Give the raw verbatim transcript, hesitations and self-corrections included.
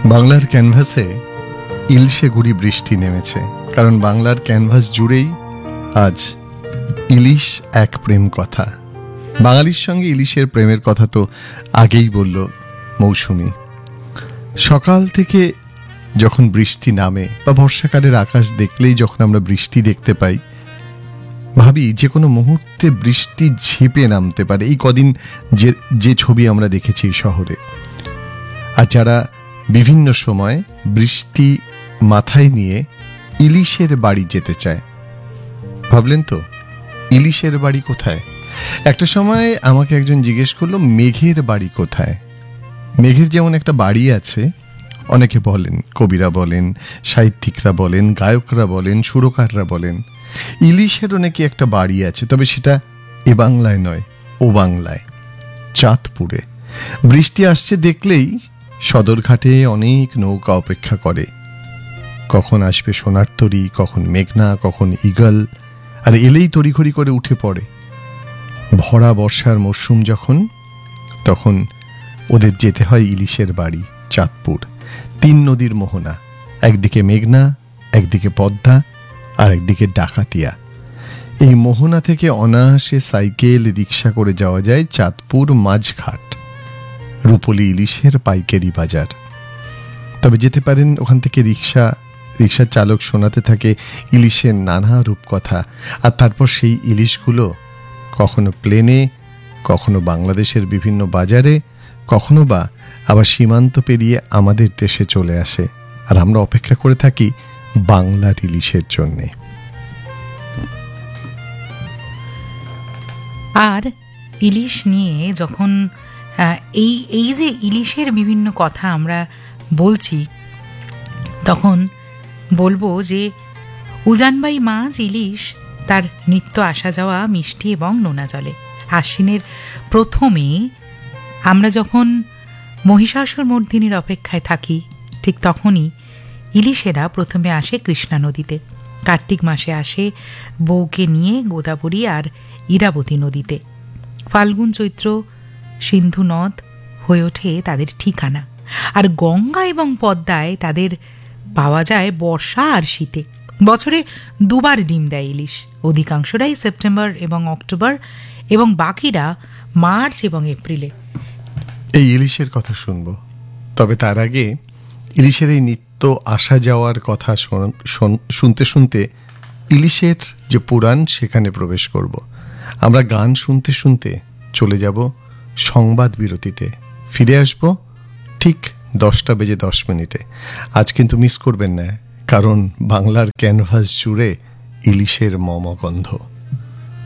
বাংলার ক্যানভাসে ইলশে গুড়ি বৃষ্টি নেমেছে, কারণ বাংলার ক্যানভাস জুড়েই আজ ইলিশ এক প্রেম কথা। বাঙালির সঙ্গে ইলিশের প্রেমের কথা তো আগেই বলল মৌসুমী। সকাল থেকে যখন বৃষ্টি নামে বা বর্ষাকালের আকাশ দেখলেই যখন আমরা বৃষ্টি দেখতে পাই, ভাবি যে কোনো মুহূর্তে বৃষ্টি ঝেঁপে নামতে পারে। এই কদিন যে যে ছবি আমরা দেখেছি শহরে, আর যারা বিভিন্ন সময় বৃষ্টি মাথায় নিয়ে ইলিশের বাড়ি যেতে চায়, ভাবলেন তো ইলিশের বাড়ি কোথায়? একটা সময় আমাকে একজন জিজ্ঞেস করলো মেঘের বাড়ি কোথায়। মেঘের যেমন একটা বাড়ি আছে, অনেকে বলেন, কবিরা বলেন, সাহিত্যিকরা বলেন, গায়করা বলেন, সুরকাররা বলেন, ইলিশেরও নাকি একটা বাড়ি আছে, তবে সেটা এ বাংলায় নয়, ও বাংলায়, চাঁদপুরে। বৃষ্টি আসছে দেখলেই সদরঘাটে অনেক নৌকা অপেক্ষা করে, কখন আসবে সোনার তরী, কখন মেঘনা, কখন ঈগল, আর এলেই তড়িঘড়ি করে উঠে পড়ে। ভরা বর্ষার মরশুম যখন, তখন ওদের যেতে হয় ইলিশের বাড়ি চাঁদপুর। তিন নদীর মোহনা, একদিকে মেঘনা, একদিকে পদ্মা, আর একদিকে ডাকাতিয়া। এই মোহনা থেকে অনায়াসে সাইকেল রিক্সা করে যাওয়া যায় চাঁদপুর মাঝঘাট, রূপলী ইলিশের পাইকারি বাজার। তবে যেতে পারেন ওখান থেকে রিক্সা, রিক্সার চালক শোনাতে থাকে ইলিশের নানা রূপকথা, আর তারপর সেই ইলিশগুলো কখনো প্লেনে, কখনো বাংলাদেশের বিভিন্ন বাজারে, কখনো বা আবার সীমান্ত পেরিয়ে আমাদের দেশে চলে আসে, আর আমরা অপেক্ষা করে থাকি বাংলার ইলিশের জন্যে। আর ইলিশ নিয়ে যখন এই এই যে ইলিশের বিভিন্ন কথা আমরা বলছি, তখন বলবো যে উজানবাই মাছ ইলিশ তার নিত্য আসা যাওয়া মিষ্টি এবং নোনা জলে। আশ্বিনের প্রথমে আমরা যখন মহিষাসুর মর্দিনীর অপেক্ষায় থাকি, ঠিক তখনই ইলিশেরা প্রথমে আসে কৃষ্ণা নদীতে, কার্তিক মাসে আসে বউকে নিয়ে গোদাবরী আর ইরাবতী নদীতে। ফাল্গুন চৈত্র সিন্ধু নদ হয়ে ওঠে তাদের ঠিকানা, আর গঙ্গা এবং পদ্মায় তাদের পাওয়া যায় বর্ষা আর শীতে। বছরে দুবার ডিম দেয় ইলিশ, অধিকাংশরাই সেপ্টেম্বর এবং অক্টোবর, এবং বাকিরা মার্চ এবং এপ্রিলে। এই ইলিশের কথা শুনবো, তবে তার আগে ইলিশের এই নিত্য আসা যাওয়ার কথা শুনতে শুনতে ইলিশের যে পুরাণ সেখানে প্রবেশ করব। আমরা গান শুনতে শুনতে চলে যাব সংবাদ বিরতিতে, ফিরে আসব ঠিক দশটা বেজে দশ মিনিটে। আজ কিন্তু মিস করবেন না, কারণ বাংলার ক্যানভাস জুড়ে ইলিশের মমগন্ধ।